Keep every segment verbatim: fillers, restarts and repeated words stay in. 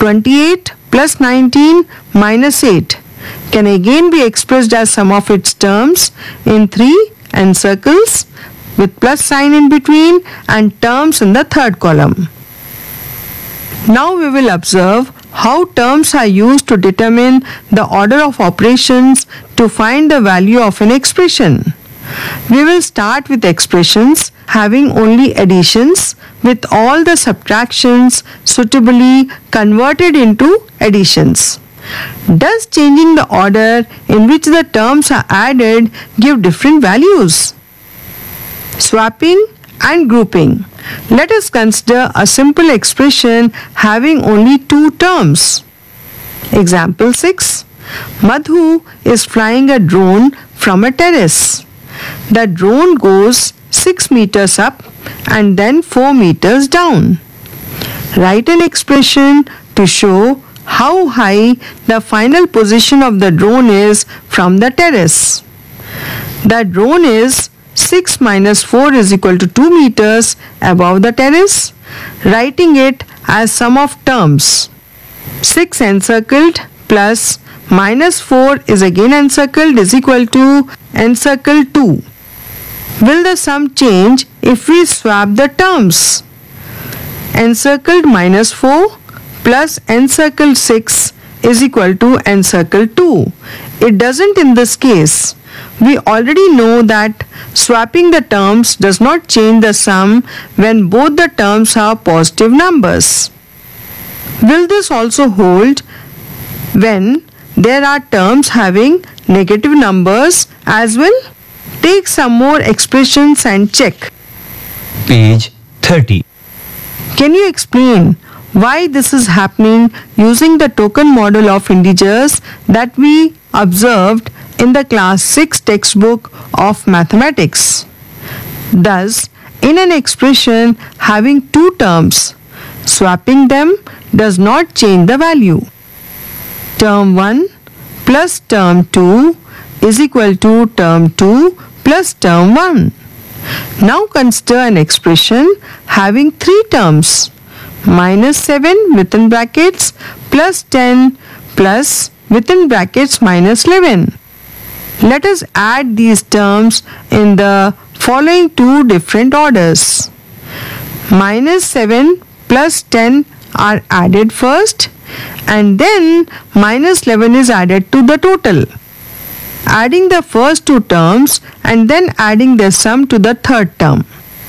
twenty-eight plus nineteen minus eight can again be expressed as sum of its terms in three encircles with plus sign in between and terms in the third column. Now we will observe how terms are used to determine the order of operations to find the value of an expression. We will start with expressions having only additions with all the subtractions suitably converted into additions. Does changing the order in which the terms are added give different values? Swapping and grouping. Let us consider a simple expression having only two terms. Example six. Madhu is flying a drone from a terrace. The drone goes six meters up and then four meters down. Write an expression to show how high the final position of the drone is from the terrace. The drone is six minus four is equal to two meters above the terrace, writing it as sum of terms. six encircled plus minus four is again encircled is equal to encircled two. Will the sum change if we swap the terms? Encircled minus four plus encircled six is equal to encircled two. It doesn't in this case. We already know that swapping the terms does not change the sum when both the terms are positive numbers. Will this also hold when there are terms having negative numbers as well? Take some more expressions and check. Page thirty. Can you explain why this is happening using the token model of integers that we observed in the class six textbook of mathematics? Thus, in an expression having two terms, swapping them does not change the value. Term one plus term two is equal to term two plus term one. Now consider an expression having three terms, minus seven within brackets plus ten plus within brackets minus eleven. Let us add these terms in the following two different orders. Minus seven plus ten are added first and then minus eleven is added to the total. Adding the first two terms and then adding their sum to the third term.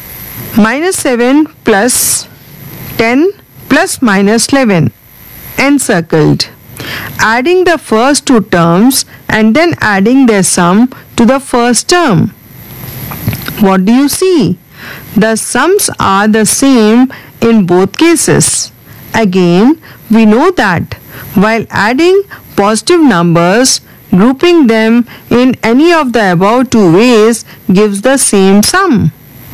Minus seven plus ten plus minus eleven encircled. Adding the first two terms and then adding their sum to the first term. What do you see? The sums are the same in both cases. Again, we know that while adding positive numbers, grouping them in any of the above two ways gives the same sum.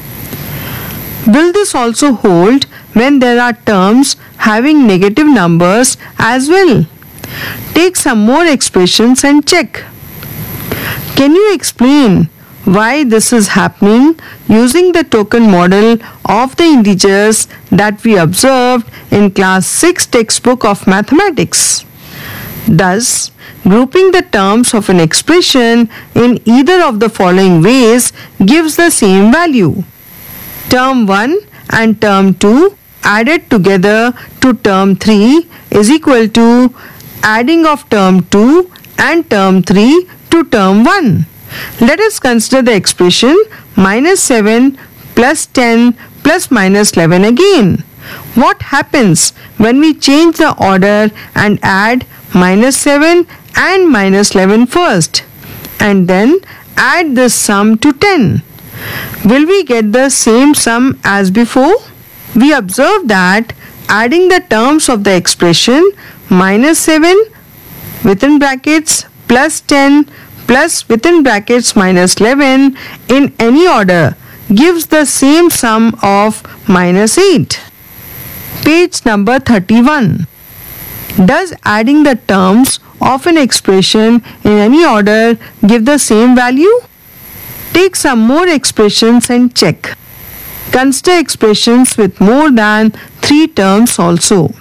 Will this also hold when there are terms having negative numbers as well? Take some more expressions and check. Can you explain why this is happening using the token model of the integers that we observed in class six textbook of mathematics? Thus, grouping the terms of an expression in either of the following ways gives the same value. Term one and term two added together to term three is equal to adding of term two and term three to term one. Let us consider the expression minus seven plus ten plus minus eleven again. What happens when we change the order and add minus seven and minus eleven first and then add this sum to ten? Will we get the same sum as before? We observe that adding the terms of the expression minus seven within brackets plus ten plus within brackets minus eleven in any order gives the same sum of minus eight. Page number thirty-one. Does adding the terms of an expression in any order give the same value? Take some more expressions and check. Consider expressions with more than three terms also.